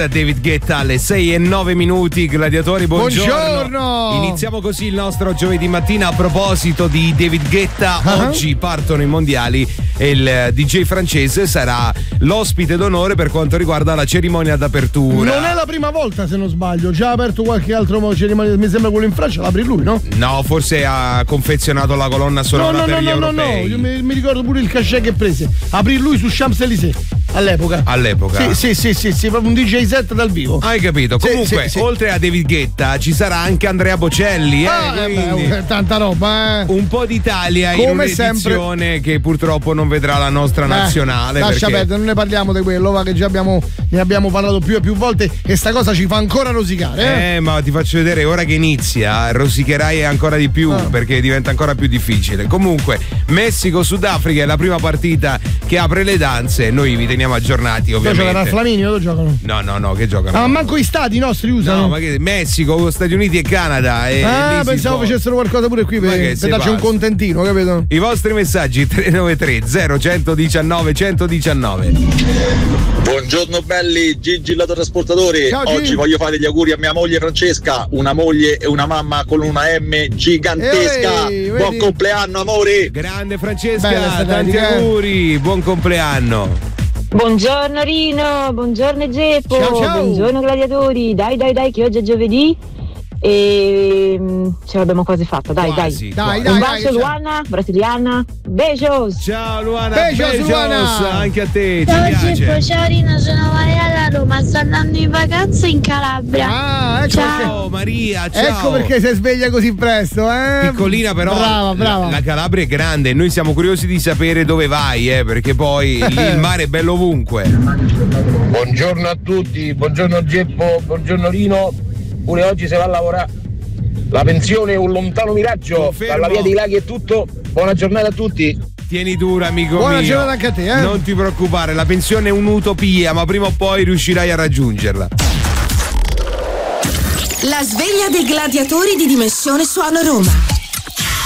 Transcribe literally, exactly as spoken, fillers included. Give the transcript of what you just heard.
David Guetta alle sei e nove minuti. Gladiatori, buongiorno. Buongiorno. Iniziamo così il nostro giovedì mattina. A proposito di David Guetta, uh-huh. oggi partono i mondiali e il D J francese sarà l'ospite d'onore per quanto riguarda la cerimonia d'apertura. Non è la prima volta, se non sbaglio, già ha aperto qualche altro cerimonia, mi sembra quello in Francia, l'apri lui, no? No, forse ha confezionato la colonna sonora no, no, per no, gli no, europei. No, no, io mi, mi ricordo pure il cachet che prese. Aprì lui su Champs-Élysées all'epoca. All'epoca? Sì, sì, sì, sì, sì, proprio un D J set dal vivo. Hai capito? Sì, Comunque, sì, sì. oltre a David Guetta ci sarà anche Andrea Bocelli, eh, ah, quindi... eh beh, tanta roba, eh. Un po' d'Italia come in un'edizione sempre, che purtroppo non vedrà la nostra eh, nazionale. Lascia perché... perdere, non ne parliamo di quello, va, che già abbiamo, ne abbiamo parlato più e più volte e sta cosa ci fa ancora rosicare. Eh, eh ma ti faccio vedere, ora che inizia rosicherai ancora di più, ah. perché diventa ancora più difficile. Comunque, Messico-Sudafrica è la prima partita che apre le danze, noi vi teniamo aggiornati ovviamente. Dove giocano al Flaminio? Dove giocano? No, no, no, che giocano? Ah, ma manco i stadi nostri usano? No, ma che Messico, Stati Uniti e Canada. E ah, pensavo facessero qualcosa pure qui per, per darci un contentino, capito? I vostri messaggi tre nove tre zero uno uno nove uno uno nove. Buongiorno belli, Gigi l'autotrasportatore. Ciao, Oggi Gigi. voglio fare gli auguri a mia moglie Francesca, una moglie e una mamma con una M gigantesca. Ehi, buon vedi? compleanno amore. Grande Francesca, Bella, tanti eh. auguri, buon compleanno. Buongiorno Rino, buongiorno Geppo, ciao, ciao. Buongiorno gladiatori, dai dai dai che oggi è giovedì e ce l'abbiamo quasi fatta, dai Quasi, dai. Dai, dai, Un dai, bacio Luana, brasiliana, beijos. Ciao Luana, Beijos, beijos, Luana. anche a te, Ciao ci piace. Geppo, ciao Rino, sono Maria da Roma, sto andando in vacanza in Calabria. Ah, ecco Ciao. perché, Ciao Maria, ciao. ecco perché si sveglia così presto, eh? Piccolina però, brava, brava. La, la Calabria è grande e noi siamo curiosi di sapere dove vai, eh, perché poi lì il mare è bello ovunque. Buongiorno a tutti, buongiorno Geppo, buongiorno Rino, pure oggi si va a lavorare. La pensione è un lontano miraggio, Confermo. dalla via dei laghi è tutto, buona giornata a tutti. Tieni dura, amico Buona mio. giornata anche a te, eh? Non ti preoccupare, la pensione è un'utopia, ma prima o poi riuscirai a raggiungerla. La sveglia dei gladiatori di Dimensione Suono Roma.